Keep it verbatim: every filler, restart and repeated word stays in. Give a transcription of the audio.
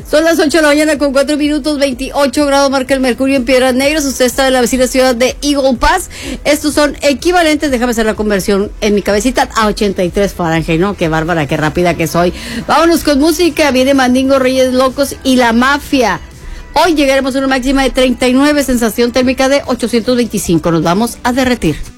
Son las ocho de la mañana con cuatro minutos, veintiocho grados marca el mercurio en Piedras Negras. Usted está en la vecina ciudad de Eagle Pass. Estos son equivalentes, déjame hacer la conversión en mi cabecita, a ochenta y tres Fahrenheit, ¿no? Qué bárbara, qué rápida que soy. Vámonos con música, viene Mandingo, Reyes Locos y La Mafia. Hoy llegaremos a una máxima de treinta y nueve, sensación térmica de ochocientos veinticinco. Nos vamos a derretir.